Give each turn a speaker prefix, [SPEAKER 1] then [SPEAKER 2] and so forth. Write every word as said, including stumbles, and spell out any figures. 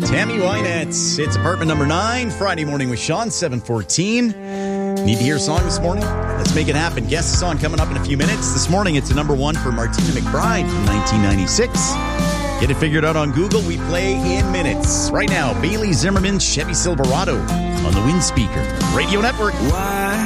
[SPEAKER 1] Tammy Wynette. It's apartment number nine, Friday morning with Sean, seven fourteen. Need to hear a song this morning? Let's make it happen. Guess the song coming up in a few minutes. This morning, it's a number one for Martina McBride from nineteen ninety-six. Get it figured out on Google. We play in minutes. Right now, Bailey Zimmerman, Chevy Silverado on the Wind Speaker Radio Network.
[SPEAKER 2] Why